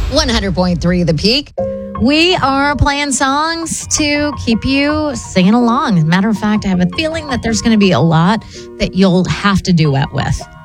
100.3 The Peak. We are playing songs to keep you singing along. As a matter of fact, I have a feeling that there's going to be a lot that you'll have to duet with.